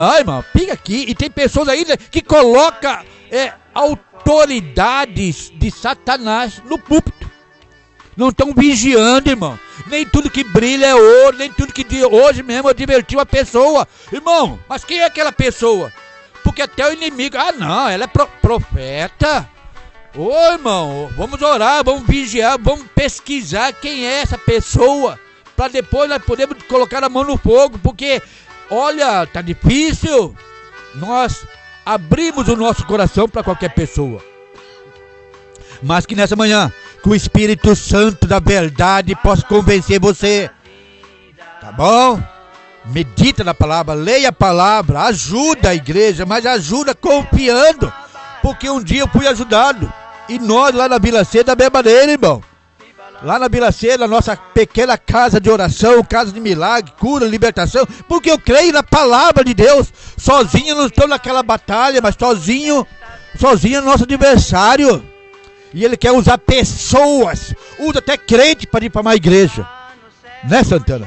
Ai, irmão, pica aqui. E tem pessoas ainda que colocam autoridades de Satanás no púlpito. Não estão vigiando, irmão. Nem tudo que brilha é ouro, nem tudo que hoje mesmo eu diverti uma pessoa. Irmão, mas quem é aquela pessoa? Porque até o inimigo... Ah, não, ela é profeta. Ô, irmão, vamos orar, vamos vigiar, vamos pesquisar quem é essa pessoa. Para depois nós podermos colocar a mão no fogo. Porque, olha, tá difícil. Nós abrimos o nosso coração para qualquer pessoa. Mas que nessa manhã, que o Espírito Santo da verdade possa convencer você. Tá bom? Medita na palavra, leia a palavra, ajuda a igreja, mas ajuda confiando. Porque um dia eu fui ajudado. E nós lá na Vila C da mesma maneira, irmão. Lá na Vila C, na nossa pequena casa de oração, casa de milagre, cura, libertação. Porque eu creio na palavra de Deus. Sozinho não estou naquela batalha, mas sozinho é nosso adversário. E ele quer usar pessoas, usa até crente para difamar a igreja. Né, Santana?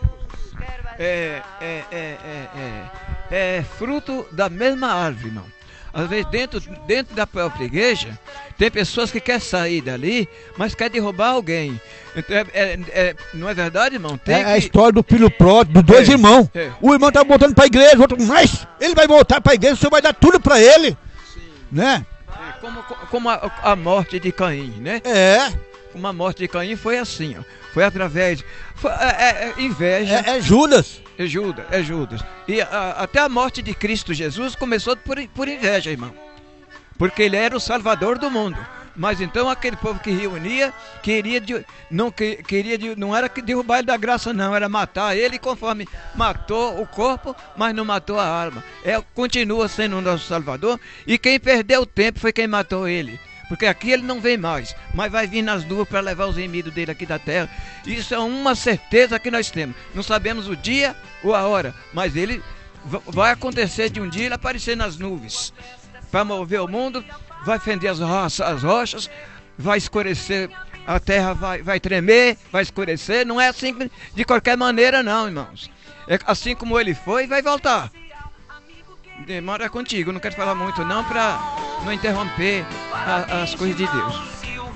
É fruto da mesma árvore, irmão. Às vezes dentro da própria igreja, tem pessoas que querem sair dali, mas querem derrubar alguém. Então, não é verdade, irmão? A história do filho pródigo, dos dois irmãos. O irmão está voltando para a igreja, o outro, mas ele vai voltar para a igreja, o senhor vai dar tudo para ele. Sim. Né? Como a morte de Caim, né? Como a morte de Caim foi assim, ó. Foi através... inveja. É Judas. É Judas. E até a morte de Cristo Jesus começou por inveja, irmão. Porque ele era o Salvador do mundo. Mas então aquele povo que reunia não era derrubar ele da graça, não. Era matar ele, conforme matou o corpo, mas não matou a alma. Continua sendo o nosso Salvador. E quem perdeu o tempo foi quem matou ele. Porque aqui ele não vem mais, mas vai vir nas nuvens para levar os remidos dele aqui da terra. Isso é uma certeza que nós temos. Não sabemos o dia ou a hora, mas ele vai acontecer de um dia ele aparecer nas nuvens para mover o mundo, vai fender as rochas, vai escurecer, a terra vai tremer, vai escurecer. Não é assim de qualquer maneira não, irmãos. É assim como ele foi, vai voltar. Demora contigo, não quero falar muito não para não interromper as coisas de Deus.